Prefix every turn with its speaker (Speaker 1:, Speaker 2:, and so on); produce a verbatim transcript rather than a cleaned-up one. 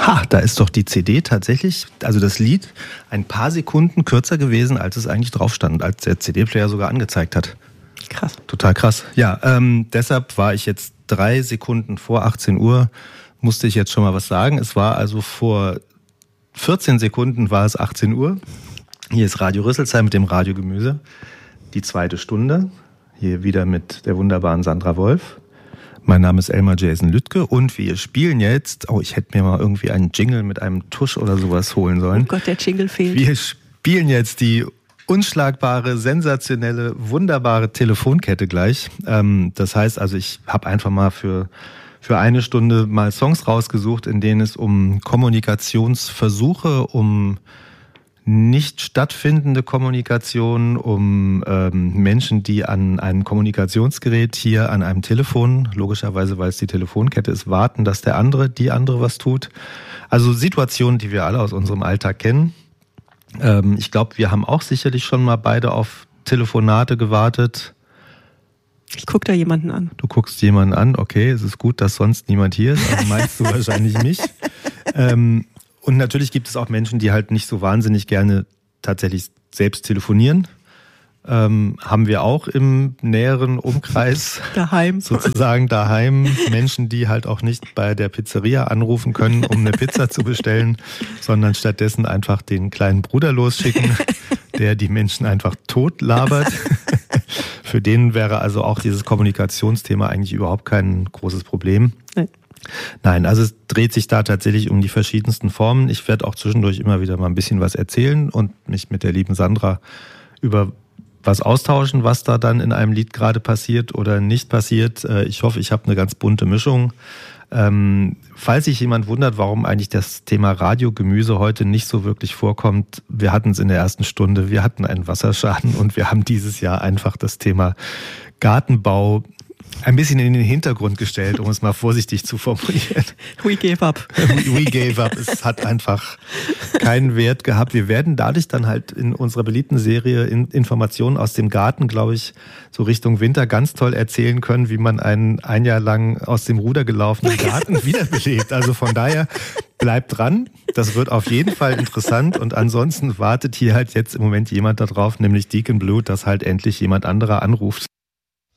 Speaker 1: Ha, da ist doch die C D tatsächlich, also das Lied, ein paar Sekunden kürzer gewesen, als es eigentlich drauf stand, als der C D-Player sogar angezeigt hat.
Speaker 2: Krass.
Speaker 1: Total krass. Ja, ähm, deshalb war ich jetzt drei Sekunden vor achtzehn Uhr, musste ich jetzt schon mal was sagen. Es war also vor vierzehn Sekunden war es achtzehn Uhr. Hier ist Radio Rüsselsheim mit dem Radiogemüse. Die zweite Stunde. Hier wieder mit der wunderbaren Sandra Wolf. Mein Name ist Elmar Jason Lüttke und wir spielen jetzt, oh, ich hätte mir mal irgendwie einen Jingle mit einem Tusch oder sowas holen sollen.
Speaker 2: Oh Gott, der Jingle fehlt.
Speaker 1: Wir spielen jetzt die unschlagbare, sensationelle, wunderbare Telefonkette gleich. Ähm, das heißt also, ich habe einfach mal für, für eine Stunde mal Songs rausgesucht, in denen es um Kommunikationsversuche, um nicht stattfindende Kommunikation, um ähm, Menschen, die an einem Kommunikationsgerät hier an einem Telefon, logischerweise, weil es die Telefonkette ist, warten, dass der andere, die andere was tut. Also Situationen, die wir alle aus unserem Alltag kennen. Ähm, ich glaube, wir haben auch sicherlich schon mal beide auf Telefonate gewartet.
Speaker 2: Ich gucke da jemanden an.
Speaker 1: Du guckst jemanden an, okay, es ist gut, dass sonst niemand hier ist, also meinst du wahrscheinlich mich. Ähm, Und natürlich gibt es auch Menschen, die halt nicht so wahnsinnig gerne tatsächlich selbst telefonieren. Ähm, haben wir auch im näheren Umkreis.
Speaker 2: Daheim.
Speaker 1: Sozusagen daheim. Menschen, die halt auch nicht bei der Pizzeria anrufen können, um eine Pizza zu bestellen, sondern stattdessen einfach den kleinen Bruder losschicken, der die Menschen einfach tot labert. Für den wäre also auch dieses Kommunikationsthema eigentlich überhaupt kein großes Problem.
Speaker 2: Nein.
Speaker 1: Nein, also es dreht sich da tatsächlich um die verschiedensten Formen. Ich werde auch zwischendurch immer wieder mal ein bisschen was erzählen und mich mit der lieben Sandra über was austauschen, was da dann in einem Lied gerade passiert oder nicht passiert. Ich hoffe, ich habe eine ganz bunte Mischung. Ähm, falls sich jemand wundert, warum eigentlich das Thema Radiogemüse heute nicht so wirklich vorkommt, wir hatten es in der ersten Stunde, wir hatten einen Wasserschaden und wir haben dieses Jahr einfach das Thema Gartenbau ein bisschen in den Hintergrund gestellt, um es mal vorsichtig zu formulieren.
Speaker 2: We gave up.
Speaker 1: We gave up. Es hat einfach keinen Wert gehabt. Wir werden dadurch dann halt in unserer beliebten Serie Informationen aus dem Garten, glaube ich, so Richtung Winter ganz toll erzählen können, wie man einen ein Jahr lang aus dem Ruder gelaufenen Garten wiederbelebt. Also von daher bleibt dran. Das wird auf jeden Fall interessant. Und ansonsten wartet hier halt jetzt im Moment jemand darauf, nämlich Deacon Blue, dass halt endlich jemand anderer anruft.